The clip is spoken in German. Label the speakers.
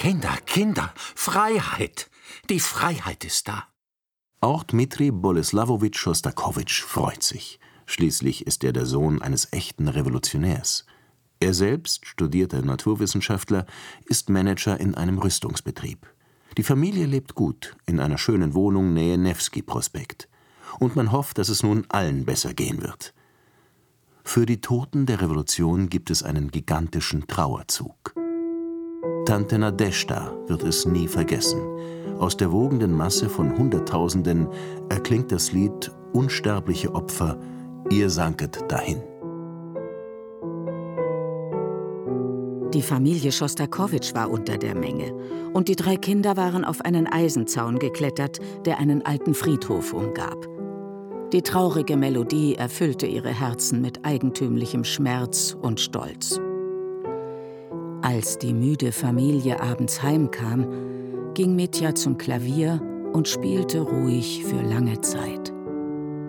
Speaker 1: Kinder, Freiheit. Die Freiheit ist da.
Speaker 2: Auch Dmitri Boleslawowitsch Schostakowitsch freut sich. Schließlich ist er der Sohn eines echten Revolutionärs. Er selbst, studierter Naturwissenschaftler, ist Manager in einem Rüstungsbetrieb. Die Familie lebt gut in einer schönen Wohnung nähe Newski-Prospekt. Und man hofft, dass es nun allen besser gehen wird. Für die Toten der Revolution gibt es einen gigantischen Trauerzug. Tante Nadezhda wird es nie vergessen. Aus der wogenden Masse von Hunderttausenden erklingt das Lied »Unsterbliche Opfer«, ihr sanket dahin.
Speaker 3: Die Familie Schostakowitsch war unter der Menge und die 3 Kinder waren auf einen Eisenzaun geklettert, der einen alten Friedhof umgab. Die traurige Melodie erfüllte ihre Herzen mit eigentümlichem Schmerz und Stolz. Als die müde Familie abends heimkam, ging Mitja zum Klavier und spielte ruhig für lange Zeit.